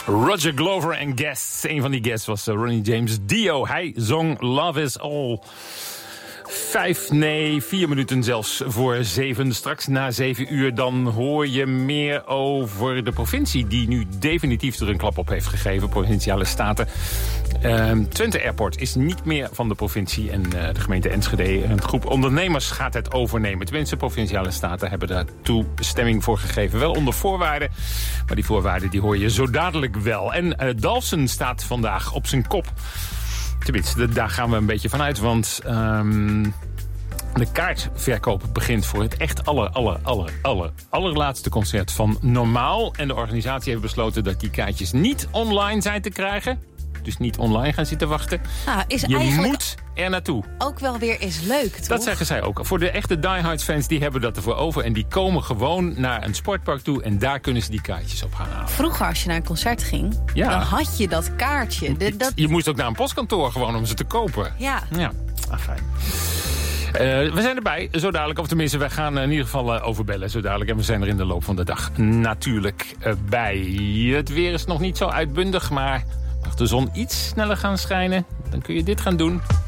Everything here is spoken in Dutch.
Roger Glover en guests. Een van die guests was Ronnie James Dio. Hij zong Love Is All. 4 minuten zelfs voor 7. Straks na 7 uur dan hoor je meer over de provincie... die nu definitief er een klap op heeft gegeven. Provinciale staten. Twente Airport is niet meer van de provincie. En de gemeente Enschede, een groep ondernemers, gaat het overnemen. Tenminste, provinciale staten hebben daar toestemming voor gegeven. Wel onder voorwaarden. Maar die voorwaarden die hoor je zo dadelijk wel. En Dalfsen staat vandaag op zijn kop. Tenminste, daar gaan we een beetje van uit, want de kaartverkoop begint voor het echt allerlaatste concert van Normaal. En de organisatie heeft besloten dat die kaartjes niet online zijn te krijgen. Dus niet online gaan zitten wachten. Je moet er naartoe. Ook wel weer is leuk, toch? Dat zeggen zij ook. Voor de echte diehards fans, die hebben dat ervoor over. En die komen gewoon naar een sportpark toe. En daar kunnen ze die kaartjes op gaan halen. Vroeger, als je naar een concert ging, dan had je dat kaartje. Je moest ook naar een postkantoor gewoon om ze te kopen. Ja. Fijn. We zijn erbij, zo dadelijk. Of tenminste, wij gaan in ieder geval overbellen zo dadelijk. En we zijn er in de loop van de dag natuurlijk bij. Het weer is nog niet zo uitbundig, maar mag de zon iets sneller gaan schijnen, dan kun je dit gaan doen.